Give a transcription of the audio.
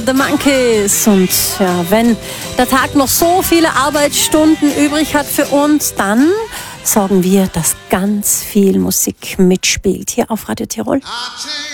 The Monkeys. Und ja, wenn der Tag noch so viele Arbeitsstunden übrig hat für uns, dann sorgen wir, dass ganz viel Musik mitspielt hier auf Radio Tirol.